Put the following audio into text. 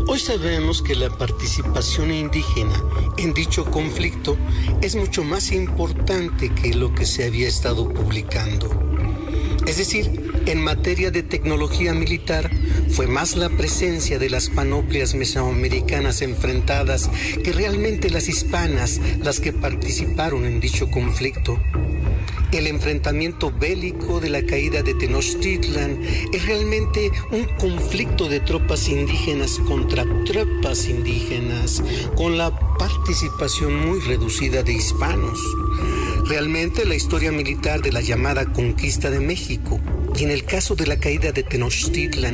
Hoy sabemos que la participación indígena en dicho conflicto es mucho más importante que lo que se había estado publicando. Es decir, en materia de tecnología militar, fue más la presencia de las panoplias mesoamericanas enfrentadas que realmente las hispanas las que participaron en dicho conflicto. El enfrentamiento bélico de la caída de Tenochtitlan es realmente un conflicto de tropas indígenas contra tropas indígenas, con la participación muy reducida de hispanos. Realmente la historia militar de la llamada conquista de México y en el caso de la caída de Tenochtitlan